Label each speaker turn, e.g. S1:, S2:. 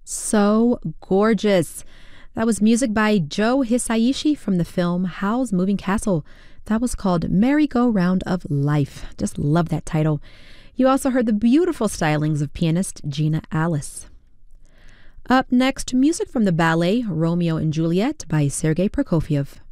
S1: So gorgeous. That was music by Joe Hisaishi from the film Howl's Moving Castle. That was called Merry-Go-Round of Life. Just love that title. You also heard the beautiful stylings of pianist Gina Alice. Up next, music from the ballet Romeo and Juliet by Sergei Prokofiev.